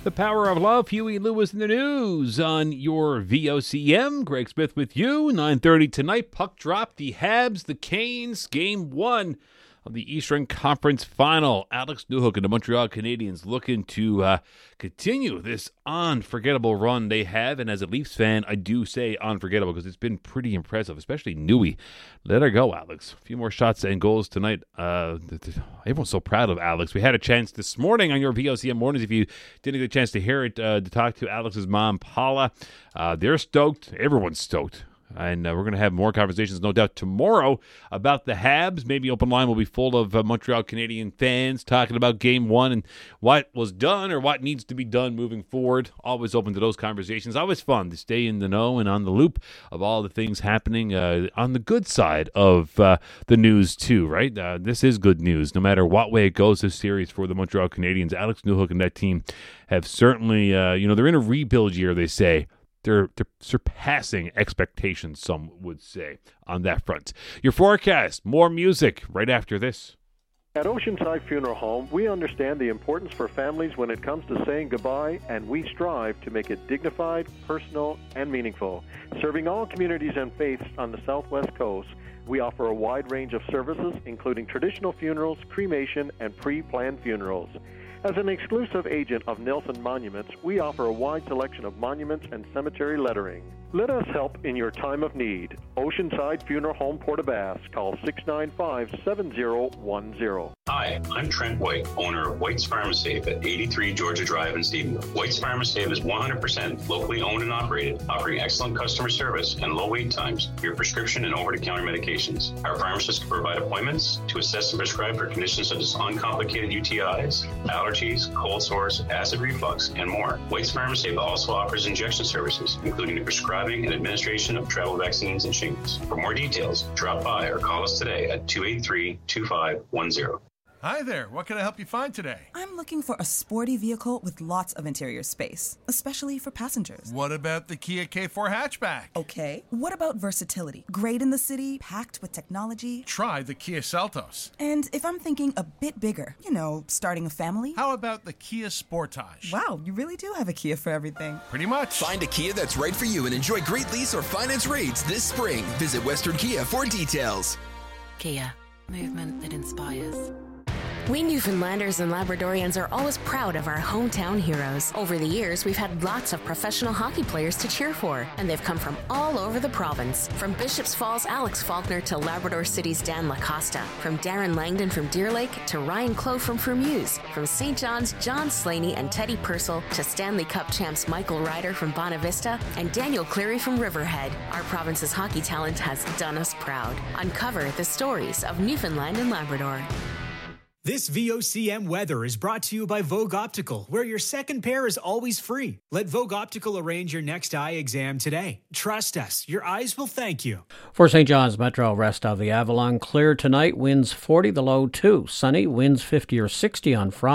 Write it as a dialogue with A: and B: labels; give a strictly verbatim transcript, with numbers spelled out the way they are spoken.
A: The Power of Love, Huey Lewis in the news on your V O C M. Greg Smith with you, nine thirty tonight. Puck drop, the Habs, the Canes, game one of the Eastern Conference Final. Alex Newhook and the Montreal Canadiens looking to uh, continue this unforgettable run they have. And as a Leafs fan, I do say unforgettable because it's been pretty impressive, especially Newey. Let her go, Alex. A few more shots and goals tonight. Uh, everyone's so proud of Alex. We had a chance this morning on your V O C M mornings, if you didn't get a chance to hear it, uh, to talk to Alex's mom, Paula. Uh, they're stoked. Everyone's stoked. And uh, we're going to have more conversations, no doubt, tomorrow about the Habs. Maybe Open Line will be full of uh, Montreal Canadian fans talking about Game one and what was done or what needs to be done moving forward. Always open to those conversations. Always fun to stay in the know and on the loop of all the things happening uh, on the good side of uh, the news, too, right? Uh, this is good news. No matter what way it goes this series for the Montreal Canadiens, Alex Newhook and that team have certainly, uh, you know, they're in a rebuild year, they say. They're, they're surpassing expectations, some would say, on that front. Your forecast, more music right after this.
B: At Oceanside Funeral Home, we understand the importance for families when it comes to saying goodbye, and we strive to make it dignified, personal, and meaningful. Serving all communities and faiths on the Southwest Coast, we offer a wide range of services, including traditional funerals, cremation, and pre-planned funerals. As an exclusive agent of Nelson Monuments, we offer a wide selection of monuments and cemetery lettering. Let us help in your time of need. Oceanside Funeral Home, Port-aux-Basques. Call six nine five, seven zero one zero.
C: Hi, I'm Trent White, owner of White's Pharmasafe at eighty-three Georgia Drive in Stephenville. White's Pharmasafe is one hundred percent locally owned and operated, offering excellent customer service and low wait times for your prescription and over-the-counter medications. Our pharmacists can provide appointments to assess and prescribe for conditions such as uncomplicated U T Is, allergies, cold sores, acid reflux, and more. White's Pharmasafe also offers injection services, including the prescribing and administration of travel vaccines and shingles. For more details, drop by or call us today at two eight three, two five one zero.
D: Hi there, what can I help you find today?
E: I'm looking for a sporty vehicle with lots of interior space, especially for passengers.
D: What about the Kia K four hatchback?
E: Okay. What about versatility? Great in the city, packed with technology.
D: Try the Kia Seltos.
E: And if I'm thinking a bit bigger, you know, starting a family?
D: How about the Kia Sportage?
E: Wow, you really do have a Kia for everything.
D: Pretty much.
F: Find a Kia that's right for you and enjoy great lease or finance rates this spring. Visit Western Kia for details.
G: Kia, movement that inspires. We Newfoundlanders and Labradorians are always proud of our hometown heroes. Over the years, we've had lots of professional hockey players to cheer for, and they've come from all over the province. From Bishops Falls' Alex Faulkner to Labrador City's Dan Lacosta. From Darren Langdon from Deer Lake to Ryan Clough from Fermuse. From Saint John's, John Slaney and Teddy Purcell to Stanley Cup champs Michael Ryder from Bonavista and Daniel Cleary from Riverhead. Our province's hockey talent has done us proud. Uncover the stories of Newfoundland and Labrador.
H: This V O C M weather is brought to you by Vogue Optical, where your second pair is always free. Let Vogue Optical arrange your next eye exam today. Trust us, your eyes will thank you.
I: For Saint John's Metro, rest of the Avalon, clear tonight, winds forty, the low two. Sunny, winds fifty or sixty on Friday.